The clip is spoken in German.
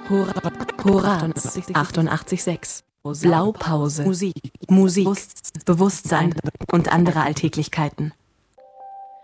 Hurra 88,6. Blaupause. Musik. Bewusstsein und andere Alltäglichkeiten.